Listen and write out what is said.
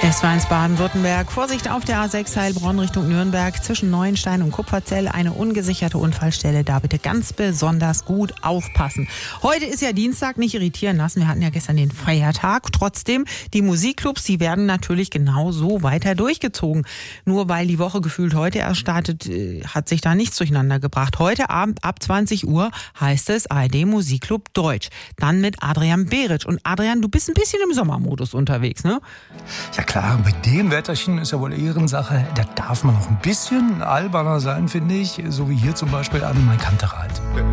S1 Baden-Württemberg. Vorsicht auf der A6 Heilbronn Richtung Nürnberg zwischen Neuenstein und Kupferzell. Eine ungesicherte Unfallstelle. Da bitte ganz besonders gut aufpassen. Heute ist ja Dienstag, nicht irritieren lassen. Wir hatten ja gestern den Feiertag. Trotzdem, die Musikclubs, die werden natürlich genau so weiter durchgezogen. Nur weil die Woche gefühlt heute erst startet, hat sich da nichts durcheinander gebracht. Heute Abend ab 20 Uhr heißt es ARD Musikclub Deutsch. Dann mit Adrian Beritsch. Und Adrian, du bist ein bisschen im Sommermodus unterwegs, ne? Ja klar, bei dem Wetterchen ist ja wohl Ehrensache. Da darf man noch ein bisschen alberner sein, finde ich. So wie hier zum Beispiel Annemai Kantereit.